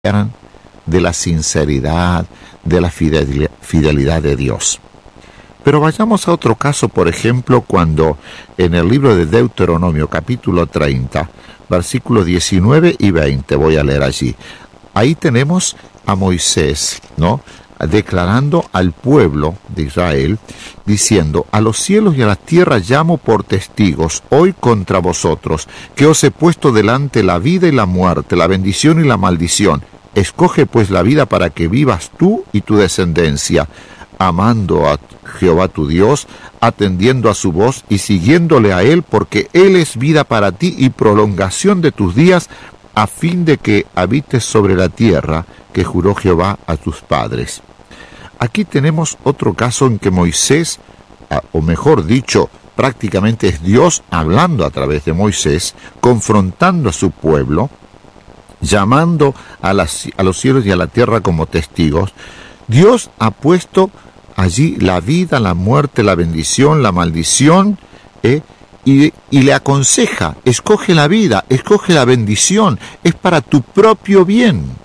de la sinceridad, de la fidelidad de Dios. Pero vayamos a otro caso, por ejemplo, cuando en el libro de Deuteronomio, capítulo 30, versículos 19 y 20, voy a leer allí. Ahí tenemos a Moisés, ¿no?, declarando al pueblo de Israel, diciendo: a los cielos y a la tierra llamo por testigos hoy contra vosotros, que os he puesto delante la vida y la muerte, la bendición y la maldición. Escoge pues la vida para que vivas tú y tu descendencia, amando a Jehová tu Dios, atendiendo a su voz y siguiéndole a Él, porque Él es vida para ti y prolongación de tus días, a fin de que habites sobre la tierra que juró Jehová a tus padres. Aquí tenemos otro caso en que Moisés, o mejor dicho, prácticamente es Dios hablando a través de Moisés, confrontando a su pueblo, llamando a los cielos y a la tierra como testigos. Dios ha puesto allí la vida, la muerte, la bendición, la maldición, y le aconseja: escoge la vida, escoge la bendición, es para tu propio bien.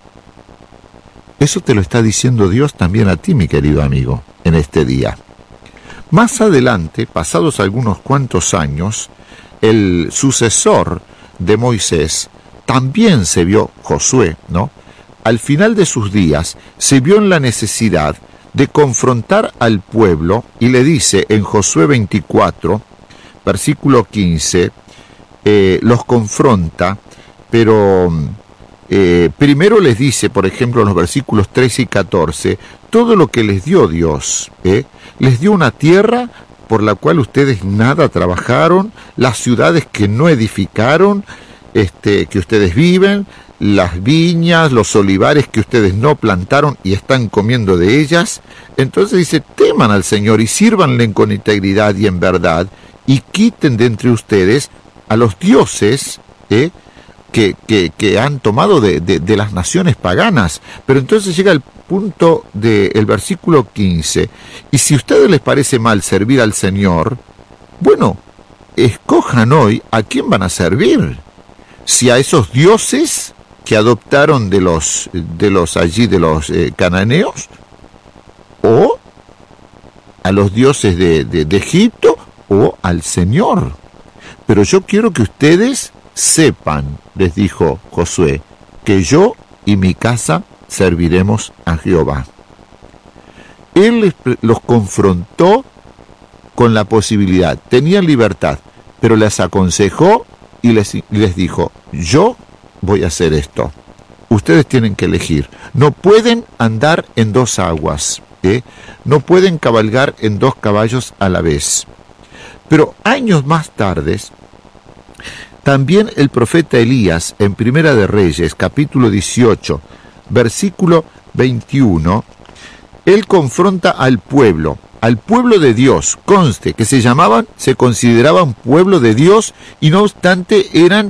Eso te lo está diciendo Dios también a ti, mi querido amigo, en este día. Más adelante, pasados algunos cuantos años, el sucesor de Moisés también se vio, Josué, ¿no? Al final de sus días, se vio en la necesidad de confrontar al pueblo y le dice en Josué 24, versículo 15, los confronta, pero primero les dice, por ejemplo, en los versículos 13 y 14, todo lo que les dio Dios, les dio una tierra por la cual ustedes nada trabajaron, las ciudades que no edificaron, que ustedes viven, las viñas, los olivares que ustedes no plantaron y están comiendo de ellas. Entonces dice: teman al Señor y sírvanle con integridad y en verdad, y quiten de entre ustedes a los dioses que han tomado de las naciones paganas. Pero entonces llega el punto del versículo 15, y si a ustedes les parece mal servir al Señor, bueno, escojan hoy a quién van a servir. Si a esos dioses que adoptaron de los cananeos, o a los dioses de Egipto, o al Señor. Pero yo quiero que ustedes sepan, les dijo Josué, que yo y mi casa serviremos a Jehová. Él los confrontó con la posibilidad, tenían libertad, pero les aconsejó y les dijo: yo voy a hacer esto. Ustedes tienen que elegir. No pueden andar en dos aguas, no pueden cabalgar en dos caballos a la vez. Pero años más tarde, también el profeta Elías, en Primera de Reyes, capítulo 18, versículo 21, él confronta al pueblo de Dios. Conste que se consideraban pueblo de Dios, y no obstante eran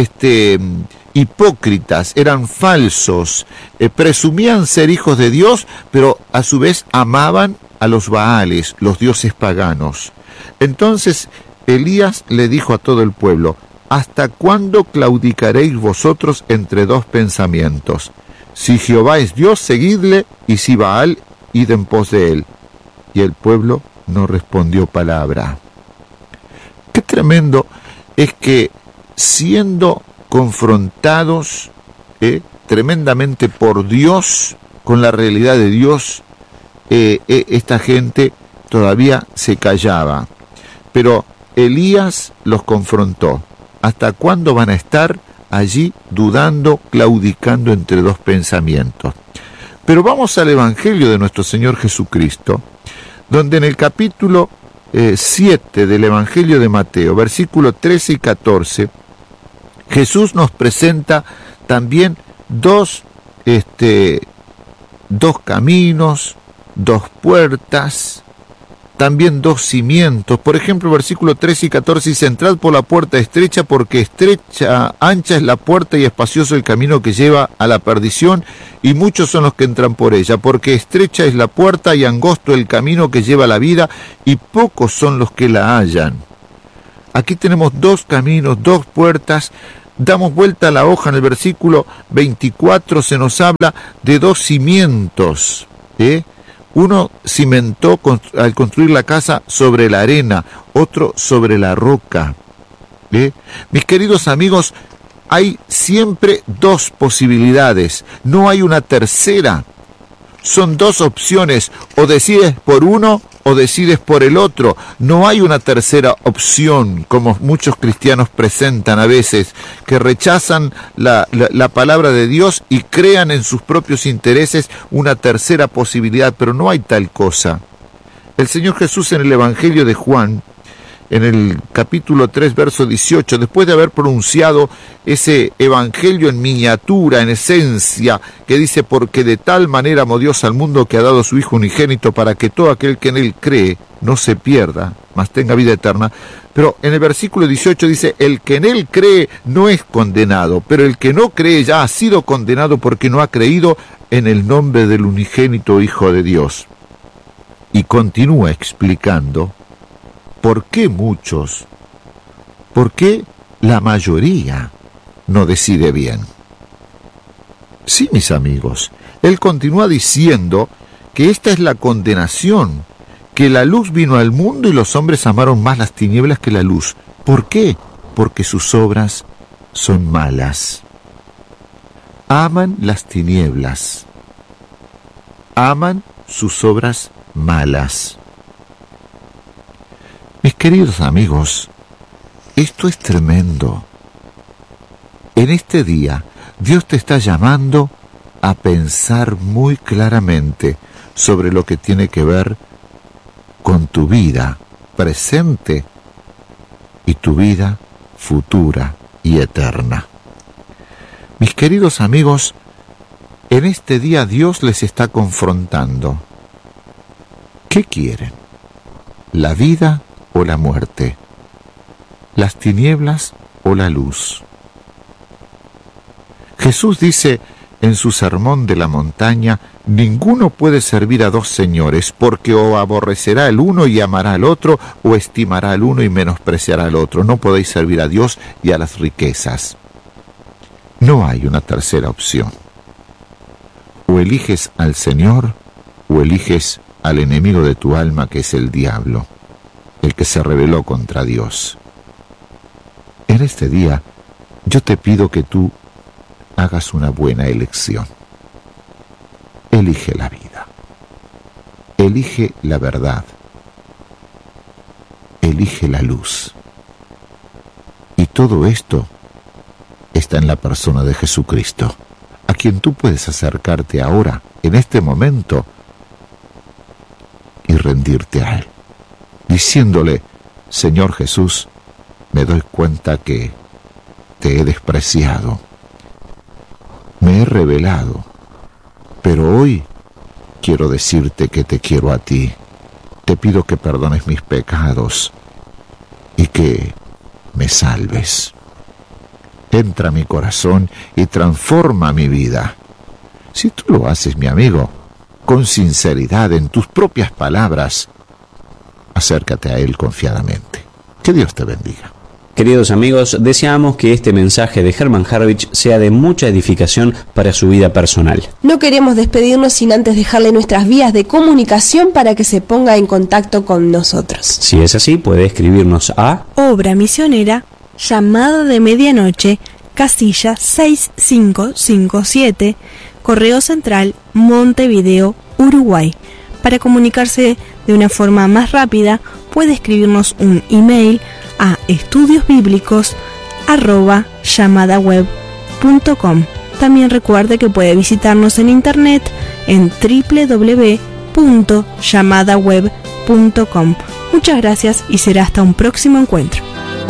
hipócritas, eran falsos, presumían ser hijos de Dios, pero a su vez amaban a los Baales, los dioses paganos. Entonces Elías le dijo a todo el pueblo: ¿hasta cuándo claudicaréis vosotros entre dos pensamientos? Si Jehová es Dios, seguidle, y si Baal, id en pos de él. Y el pueblo no respondió palabra. Qué tremendo es que, siendo confrontados tremendamente por Dios, con la realidad de Dios, esta gente todavía se callaba. Pero Elías los confrontó. ¿Hasta cuándo van a estar allí dudando, claudicando entre dos pensamientos? Pero vamos al Evangelio de nuestro Señor Jesucristo, donde en el capítulo 7 del Evangelio de Mateo, versículos 13 y 14, Jesús nos presenta también dos caminos, dos puertas, también dos cimientos. Por ejemplo, versículo 13 y 14 dice: entrad por la puerta estrecha, porque ancha es la puerta y espacioso el camino que lleva a la perdición, y muchos son los que entran por ella. Porque estrecha es la puerta y angosto el camino que lleva a la vida, y pocos son los que la hallan. Aquí tenemos dos caminos, dos puertas, damos vuelta a la hoja en el versículo 24, se nos habla de dos cimientos. Uno cimentó al construir la casa sobre la arena, otro sobre la roca. Mis queridos amigos, hay siempre dos posibilidades, no hay una tercera. Son dos opciones, o decides por uno o decides por el otro. No hay una tercera opción, como muchos cristianos presentan a veces, que rechazan la palabra de Dios y crean en sus propios intereses una tercera posibilidad, pero no hay tal cosa. El Señor Jesús en el Evangelio de Juan, en el capítulo 3, verso 18, después de haber pronunciado ese evangelio en miniatura, en esencia, que dice: porque de tal manera amó Dios al mundo que ha dado a su Hijo unigénito, para que todo aquel que en él cree no se pierda, mas tenga vida eterna. Pero en el versículo 18 dice: el que en él cree no es condenado, pero el que no cree ya ha sido condenado porque no ha creído en el nombre del unigénito Hijo de Dios. Y continúa explicando ¿por qué muchos? ¿Por qué la mayoría no decide bien? Sí, mis amigos, él continúa diciendo que esta es la condenación, que la luz vino al mundo y los hombres amaron más las tinieblas que la luz. ¿Por qué? Porque sus obras son malas. Aman las tinieblas, aman sus obras malas. Mis queridos amigos, esto es tremendo. En este día, Dios te está llamando a pensar muy claramente sobre lo que tiene que ver con tu vida presente y tu vida futura y eterna. Mis queridos amigos, en este día Dios les está confrontando. ¿Qué quieren? ¿La vida o la muerte? ¿Las tinieblas o la luz? Jesús dice en su sermón de la montaña: ninguno puede servir a dos señores, porque o aborrecerá al uno y amará al otro, o estimará al uno y menospreciará al otro. No podéis servir a Dios y a las riquezas. No hay una tercera opción. O eliges al Señor, o eliges al enemigo de tu alma, que es el diablo, el que se rebeló contra Dios. En este día, yo te pido que tú hagas una buena elección. Elige la vida. Elige la verdad. Elige la luz. Y todo esto está en la persona de Jesucristo, a quien tú puedes acercarte ahora, en este momento, y rendirte a Él, diciéndole: Señor Jesús, me doy cuenta que te he despreciado, me he rebelado, pero hoy quiero decirte que te quiero a ti. Te pido que perdones mis pecados y que me salves. Entra a mi corazón y transforma mi vida. Si tú lo haces, mi amigo, con sinceridad, en tus propias palabras, acércate a Él confiadamente. Que Dios te bendiga. Queridos amigos, deseamos que este mensaje de Herman Harrevich sea de mucha edificación para su vida personal. No queremos despedirnos sin antes dejarle nuestras vías de comunicación para que se ponga en contacto con nosotros. Si es así, puede escribirnos a Obra Misionera, Llamado de Medianoche, casilla 6557, Correo Central, Montevideo, Uruguay. Para comunicarse de una forma más rápida, puede escribirnos un email a estudiosbiblicos@llamadaweb.com. También recuerde que puede visitarnos en internet en www.llamadaweb.com. Muchas gracias y será hasta un próximo encuentro.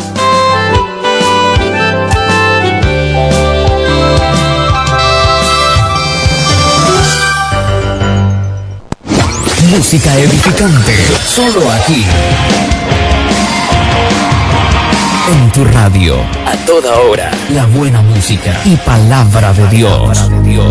Música edificante, solo aquí. En tu radio, a toda hora, la buena música y palabra de Dios.